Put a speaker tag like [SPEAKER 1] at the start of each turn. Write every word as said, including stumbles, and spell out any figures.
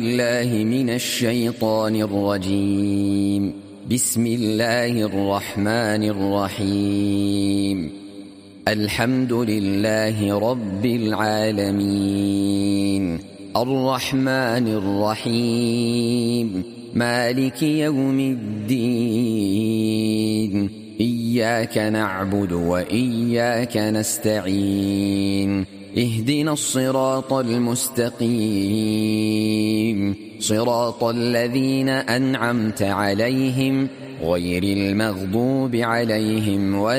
[SPEAKER 1] الله من الشيطان الرجيم. بسم الله الرحمن الرحيم. الحمد لله رب العالمين، الرحمن الرحيم، مالك يوم الدين، إياك نعبد وإياك نستعين، اهدنا الصراط المستقيم، صراط الذين أنعمت عليهم غير المغضوب عليهم ولا